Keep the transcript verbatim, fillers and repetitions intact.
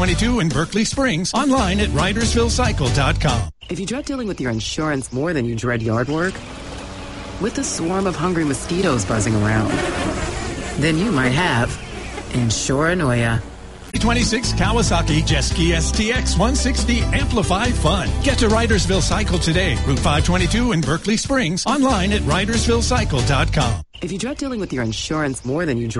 twenty-two in Berkeley Springs. Online at ridersville cycle dot com. If you dread dealing with your insurance more than you dread yard work, with a swarm of hungry mosquitoes buzzing around, then you might have Insuranoia. twenty-six Kawasaki Jeski S T X one sixty Amplify Fun. Get to Ridersville Cycle today. Route five twenty-two in Berkeley Springs. Online at ridersville cycle dot com. If you dread dealing with your insurance more than you dread